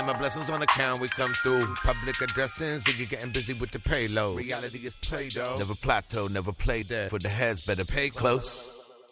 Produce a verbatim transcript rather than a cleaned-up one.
and my blessings on account, we come through. Public addressing, Ziggy getting busy with the payload. Reality is Play-Doh. Never plateau, never play dead. For the heads, better pay close.